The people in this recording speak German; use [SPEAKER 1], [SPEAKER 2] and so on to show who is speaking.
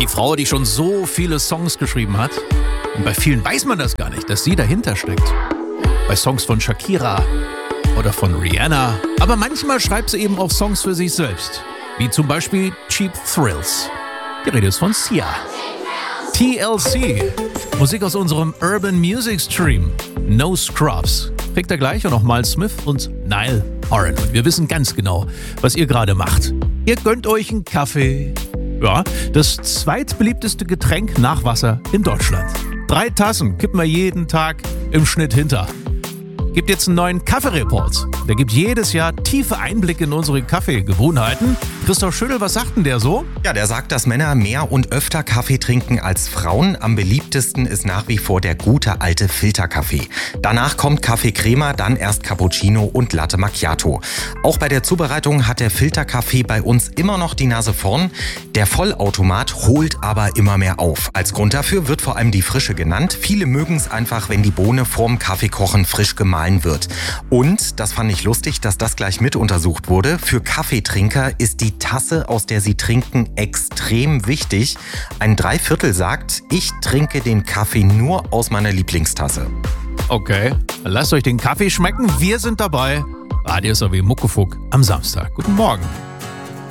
[SPEAKER 1] Die Frau, die schon so viele Songs geschrieben hat. Und bei vielen weiß man das gar nicht, dass sie dahinter steckt. Bei Songs von Shakira oder von Rihanna. Aber manchmal schreibt sie eben auch Songs für sich selbst. Wie zum Beispiel Cheap Thrills. Die Rede ist von Sia. TLC. Musik aus unserem Urban Music Stream. No Scrubs. Kriegt ihr gleich und noch Miles Smith und Niall Horan. Und wir wissen ganz genau, was ihr gerade macht. Ihr gönnt euch einen Kaffee. Ja, das zweitbeliebteste Getränk nach Wasser in Deutschland. 3 Tassen kippen wir jeden Tag im Schnitt hinter. Gibt jetzt einen neuen Kaffee-Report. Der gibt jedes Jahr tiefe Einblicke in unsere Kaffeegewohnheiten. Christoph Schödel, was sagt denn der so?
[SPEAKER 2] Ja, der sagt, dass Männer mehr und öfter Kaffee trinken als Frauen. Am beliebtesten ist nach wie vor der gute alte Filterkaffee. Danach kommt Kaffee Crema, dann erst Cappuccino und Latte Macchiato. Auch bei der Zubereitung hat der Filterkaffee bei uns immer noch die Nase vorn. Der Vollautomat holt aber immer mehr auf. Als Grund dafür wird vor allem die Frische genannt. Viele mögen es einfach, wenn die Bohne vorm Kaffeekochen frisch gemahlen wird. Und, das fand ich lustig, dass das gleich mit untersucht wurde, für Kaffeetrinker ist die Tasse, aus der sie trinken, extrem wichtig. Ein 3/4 sagt, ich trinke den Kaffee nur aus meiner Lieblingstasse.
[SPEAKER 1] Okay, lasst euch den Kaffee schmecken. Wir sind dabei. Radio SAW Muckefuck am Samstag. Guten Morgen.